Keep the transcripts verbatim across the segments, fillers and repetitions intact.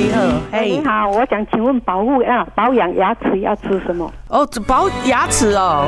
你好，嘿， 你好，我想请问保护啊保养牙齿要吃什么？ 哦，保牙齿哦。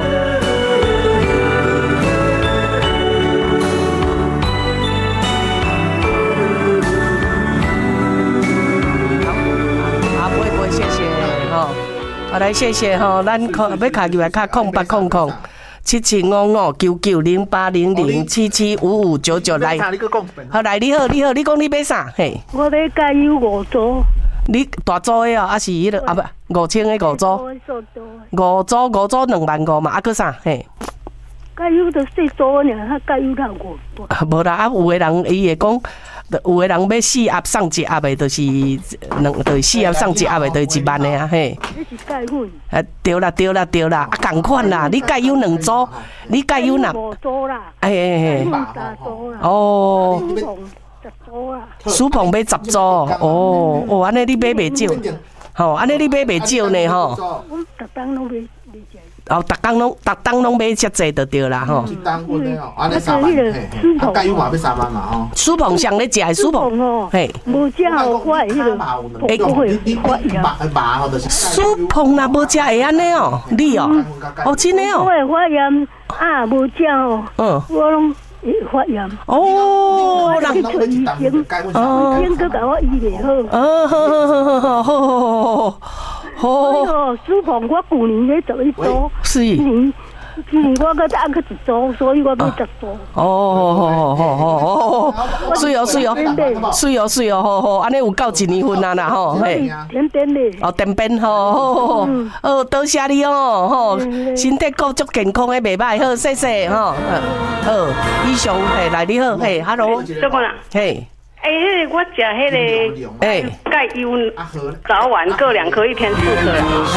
好，不会不会，谢谢哈。好，来谢谢哈，咱靠要卡入来卡空八空空。七七五五九九零八零零七七五五九九来，好来，你好，你好，你讲你买啥？嘿， 我要加油五组。 你大组的哦，还是迄个啊不五千的五组？五组五组两万五嘛，啊个啥？嘿， 加油就四组呢，他加油到五组。 无啦，啊有的人伊会讲。有的人要四盒送一盒的，就是两，就是四盒送一盒的，就是一万的啊，嘿。 这是钙粉。 啊，对啦，对啦，对啦，啊，同款啦，你钙有两组，你钙有哪？ 五组啦。 哎哎哎。三组啦。 哦。 十组啦。 苏鹏买十组，哦哦，安尼你买袂少，吼，安尼你买袂少呢，吼。 我逐当拢买买只。 哦，逐工拢逐工拢买遮济就对啦，吼。 一单我咧哦，安尼三万，嘿，啊，加油嘛要三万嘛吼。 苏鹏上咧食的苏鹏哦， 嘿， 无食哦，我迄个会会发炎。 苏鹏若无食会安尼哦，你哦，哦真的哦。 我会发炎啊，无食哦，嗯，我拢会发炎。 哦， 人去找医生，哦，医生佮甲我医袂好。 哦，好好好好好好。 哦，苏鹏我旧年咧做一组， 是， 今年今年我搁再去一组，所以我买十组。 哦哦哦哦哦，水哦水哦，水哦水哦，好好，安尼有够一年份啊啦吼，嘿。 点点的。 哦，点点吼，好好好，哦，多谢你哦，吼，身体够足健康的袂歹，好，谢谢吼，好，以上嘿来你好，嘿 ，hello， 怎么啦？ 嘿。 哎，迄个我食迄个， 哎， 钙优早晚各两颗，一天四颗。